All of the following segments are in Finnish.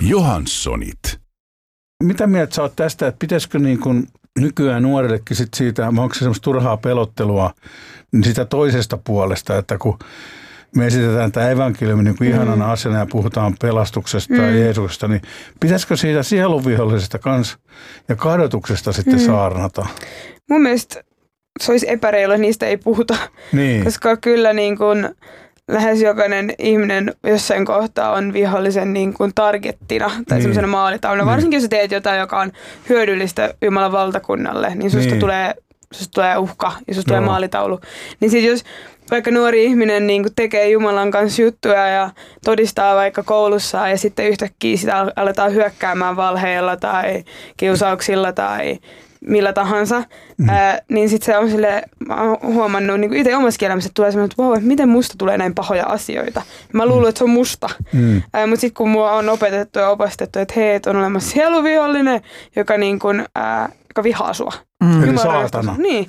Johanssonit. Mitä mieltä sä oot tästä, että pitäisikö niin kuin nykyään nuorillekin sit siitä, onko se semmoista turhaa pelottelua niin sitä toisesta puolesta, että kun me esitetään tämä evankeliumi niin kuin ihanana asiana ja puhutaan pelastuksesta ja Jeesuksesta, niin pitäisikö siitä sielunvihollisesta kanssa ja kadotuksesta sitten saarnata? Mun mielestä se olisi epäreilu, niistä ei puhuta, koska kyllä niin kuin lähes jokainen ihminen jossain kohtaa on vihollisen niin kuin targettina tai semmoisena maalitauluna. Varsinkin jos teet jotain, joka on hyödyllistä Jumalan valtakunnalle, niin susta tulee uhka ja susta tulee maalitaulu. Niin sit jos vaikka nuori ihminen niin kuin tekee Jumalan kanssa juttuja ja todistaa vaikka koulussa ja sitten yhtäkkiä sitä aletaan hyökkäämään valheilla tai kiusauksilla tai millä tahansa, niin sitten se on silleen, mä oon huomannut niin itse omassa elämässä, että tulee semmoinen, että wow, mitä musta tulee näin pahoja asioita. Mä luulen, että se on musta. Mutta sitten kun mua on opetettu ja opastettu, että hei, on olemassa sieluvihollinen, joka, niin kun, joka vihaa sua. Eli saatana. Niin.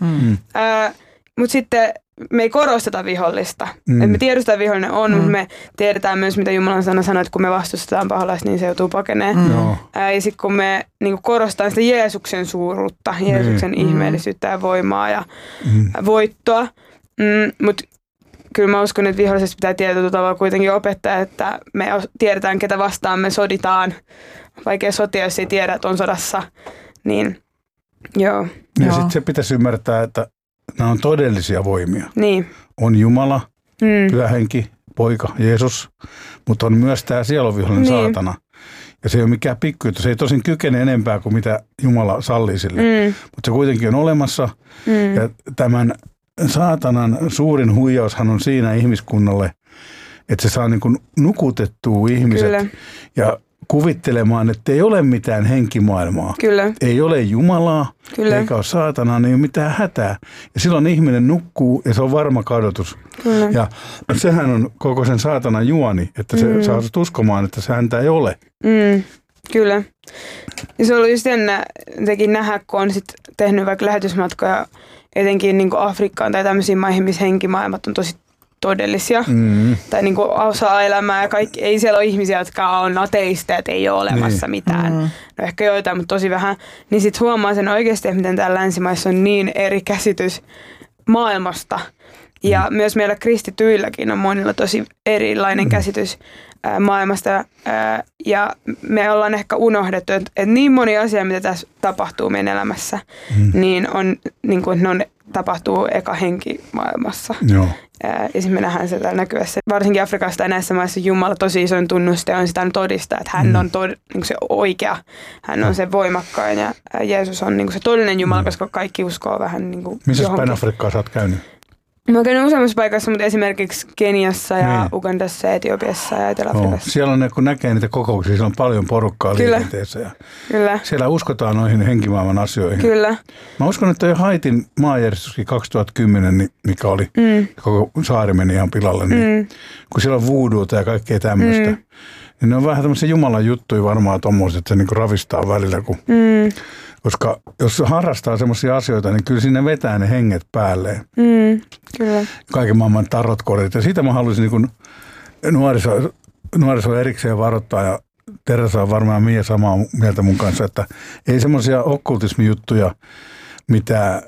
Mutta sitten me ei korosteta vihollista. Et me tiedostetaan, että vihollinen on, mutta me tiedetään myös, mitä Jumalan sana sanoo, että kun me vastustetaan paholaista, niin se joutuu pakenemaan. Ja sitten kun me niin korostetaan sitä Jeesuksen suuruutta, Jeesuksen ihmeellisyyttä ja voimaa ja voittoa. Mutta kyllä mä uskon, että vihollisesta pitää tietyllä tavalla kuitenkin opettaa, että me tiedetään, ketä vastaan me soditaan. Vaikea sotia, jos ei tiedä, että on sodassa. Niin, joo. Ja sitten se pitäisi ymmärtää, että nämä on todellisia voimia. Niin. On Jumala, Pyhä Henki, Poika, Jeesus, mutta on myös tämä sieluvihollinen saatana. Ja se ei ole mikään pikkujuttu. Se ei tosin kykene enempää kuin mitä Jumala sallii sille. Mutta se kuitenkin on olemassa. Ja tämän saatanan suurin huijaushan on siinä ihmiskunnalle, että se saa niin kuin nukutettua ihmiset. Kyllä. Ja kuvittelemaan, että ei ole mitään henkimaailmaa. Kyllä. Ei ole Jumalaa, eikä ole saatanaa, niin ei ole mitään hätää. Ja silloin ihminen nukkuu ja se on varma kadotus. Kyllä. Ja sehän on koko sen saatanan juoni, että se saa sut uskomaan, että se häntä ei ole. Kyllä. Ja se on ollut just jännä nähdä, kun on sit tehnyt vaikka lähetysmatkoja etenkin niin kuin Afrikkaan tai tämmöisiin maihin, missä henkimaailmat on tosi todellisia tai niin kuin osaa elämää ja kaikki. Ei siellä ole ihmisiä, jotka on ateisteja, että ei ole olemassa mitään. No ehkä joitain, mutta tosi vähän. Niin sitten huomaa sen oikeasti, että miten täällä länsimaissa on niin eri käsitys maailmasta. Ja myös meillä kristityilläkin on monilla tosi erilainen käsitys maailmasta. Ja me ollaan ehkä unohdettu, että niin moni asia, mitä tässä tapahtuu meidän elämässä, niin on niin kuin, ne tapahtuu eka henkimaailmassa. Joo. Ja me nähdään se täällä näkyvässä. Varsinkin Afrikasta ja näissä maissa Jumala tosi isoin tunnuste on sitä todistaa, että hän on niin se oikea, hän on se voimakkain ja Jeesus on niin se todellinen Jumala, koska kaikki uskoo vähän niin kuin missä päin Afrikkaa sä oot käynyt? Mä oon käynyt useammassa paikassa, mutta esimerkiksi Keniassa ja Ugandassa ja Etiopiassa ja Etelä-Afrikassa. Siellä on, kun näkee niitä kokouksia, siellä on paljon porukkaa liikenteessä. Ja siellä uskotaan noihin henkimaailman asioihin. Kyllä. Mä uskon, että jo Haitin maanjärjestyskin 2010, mikä oli, koko saari meni ihan pilalle, niin kun siellä on voodooa ja kaikkea tämmöistä, niin ne on vähän tämmöisiä Jumalan juttuja varmaan tommoiset, että se niinku ravistaa välillä, kun koska jos harrastaa semmoisia asioita, niin kyllä sinne vetää ne henget päälleen. Kyllä. Kaiken maailman tarotkortit. Ja siitä mä haluaisin niin nuoriso erikseen varoittaa. Ja Teresa on varmaan Mia samaa mieltä mun kanssa, että ei semmoisia okkultismijuttuja, mitä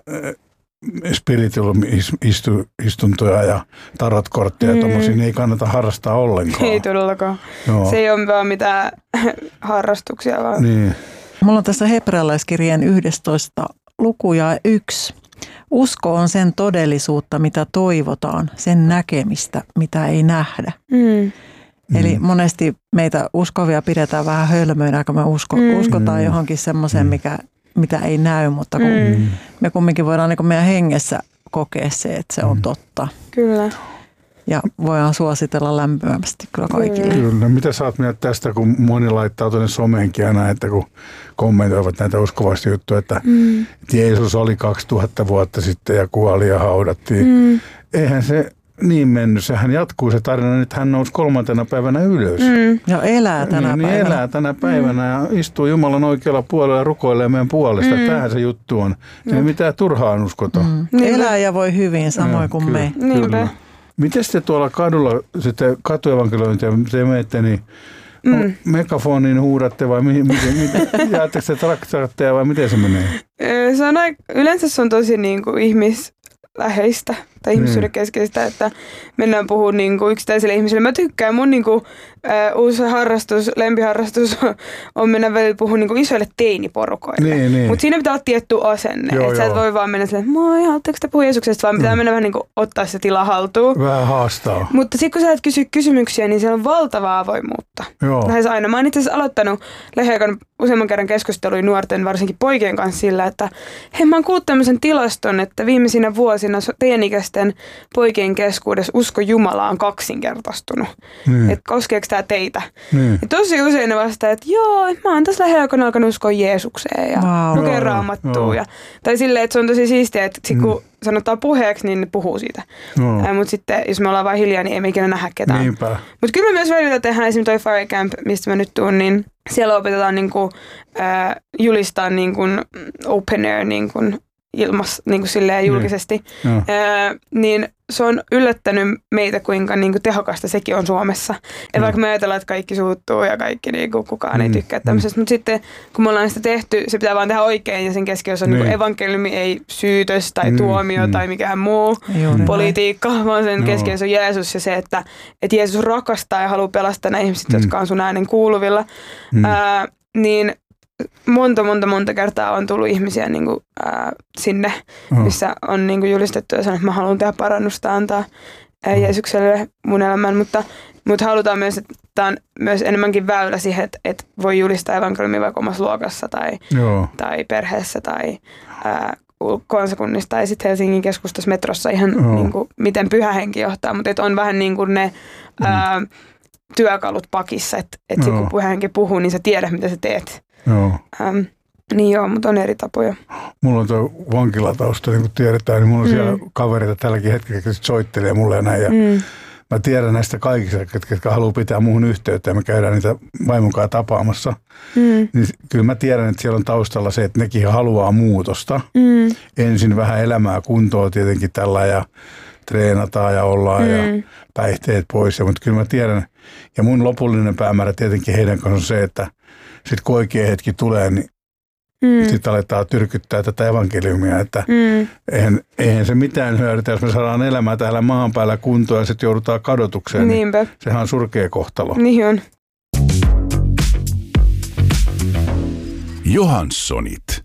spiritual-istuntoja ja tarotkortteja ja tommosia, niin ei kannata harrastaa ollenkaan. Ei todellakaan. Joo. Se ei ole vaan mitään harrastuksia vaan. Niin. Mulla on tässä hebrealaiskirjeen 11 luku ja 1. Usko on sen todellisuutta, mitä toivotaan, sen näkemistä, mitä ei nähdä. Eli monesti meitä uskovia pidetään vähän hölmöinä, kun me uskotaan johonkin semmoiseen, mitä ei näy, mutta kun me kumminkin voidaan niin kuin meidän hengessä kokea se, että se on totta. Kyllä. Ja voidaan suositella lämpimästi kyllä kaikille. Kyllä. Mitä sä oot mieltä tästä, kun moni laittaa tuonne someenkin aina, että kun kommentoivat näitä uskovaisia juttuja, että Jeesus oli 2000 vuotta sitten ja kuoli ja haudattiin. Eihän se niin mennyt. Sehän jatkuu se tarina, että hän nousi 3. päivänä ylös. Ja elää tänä päivänä. Niin elää tänä päivänä ja istuu Jumalan oikealla puolella ja rukoilee meidän puolesta. Tämähän se juttu on. Ei mitään turhaan uskota. Elää ja voi hyvin, samoin kuin me. Kyllä. Miten te tuolla kadulla, sitten katuevankelointia, te menette, niin megafoniin huudatte vai jäättekö te traktoritteja vai miten se menee? Yleensä se on tosi niinku ihmisläheistä tai ihmisyyden keskeistä, että mennään puhumaan niinku yksittäisille ihmisille. Mä tykkään, mun niinku, uusi lempiharrastus on mennä välillä puhua niinku isoille teiniporukoille. Niin. Mutta siinä pitää olla tietty asenne. Että sä et voi vaan mennä silleen, moi, haluatteko te puhua Jeesuksesta, vaan pitää mennä vähän niinku ottaa se tila haltuun. Vähän haastaa. Mutta sitten kun sä et kysy kysymyksiä, niin siellä on valtavaa avoimuutta. Lähes aina. Mä oon itse asiassa aloittanut lähiaikoina useamman kerran keskusteluja nuorten, varsinkin poikien kanssa sillä, että hei, mä oon kuullut tämmöisen tilaston, että viimeisinä vuosina teidän ikäisten poikien keskuudessa usko Jumalaa on kaksinkertaistunut. Että koskeeko tämä teitä? Ja tosi usein ne vastaa, että joo, mä oon tässä lähiaikoina alkanut uskoa Jeesukseen ja lukea Raamattua. Tai silleen, että se on tosi siistiä, että kun sanotaan puheeksi, niin ne puhuu siitä. Mutta sitten, jos me ollaan vain hiljaa, niin emme ikinä nähdä ketään. Mutta kyllä me myös välillä tehdään esimerkiksi toi Fire Camp, mistä mä nyt tuun, niin siellä opetetaan niinku, julistaa niinku open air niinku, niinku silleen julkisesti. Niin se on yllättänyt meitä, kuinka niinku tehokasta sekin on Suomessa. Ja vaikka me ajatellaan, että kaikki suuttuu ja kaikki niinku, kukaan ei tykkää tämmöisestä. Mutta sitten kun me ollaan sitä tehty, se pitää vaan tehdä oikein ja sen keskiössä on niinku evankeliumi, ei syytös tai tuomio tai mikään muu politiikka, vaan sen keskiössä on Jeesus ja se, että Jeesus rakastaa ja haluaa pelastaa nämä ihmiset, jotka on sun äänen kuuluvilla. Niin monta kertaa on tullut ihmisiä niinku, sinne, missä on niinku julistettu ja sanonut, että mä haluan tehdä parannusta, antaa Jeesukselle mun elämän, mutta halutaan myös, että tämä on myös enemmänkin väylä siihen, että voi julistaa evankeliumia vaikka omassa luokassa tai perheessä tai kansakunnissa tai sitten Helsingin keskustassa metrossa ihan niinku, miten pyhä henki johtaa, mutta on vähän niin kuin ne työkalut pakissa, että kun pyhä henki puhuu, niin sä tiedät, mitä sä teet. Niin mutta on eri tapoja. Mulla on tuo vankilatausta, niin kuin tiedetään, niin mulla on siellä kavereita tälläkin hetkellä, jotka soittelee mulle ja näin. Ja mä tiedän näistä kaikista, jotka haluaa pitää muuhun yhteyttä ja me käydään niitä vaimonkaan tapaamassa. Niin kyllä mä tiedän, että siellä on taustalla se, että nekin haluaa muutosta. Ensin vähän elämää kuntoon tietenkin tällä ja treenataan ja ollaan ja päihteet pois. Mutta kyllä mä tiedän, ja mun lopullinen päämäärä tietenkin heidän kanssa on se, että sitten kun oikea hetki tulee, niin sitten aletaan tyrkyttää tätä evankeliumia, että eihän se mitään hyödytä, jos me saadaan elämää täällä maan päällä kuntoon ja sitten joudutaan kadotukseen. Niinpä. Niin sehän on surkea kohtalo. Niin on. Johanssonit.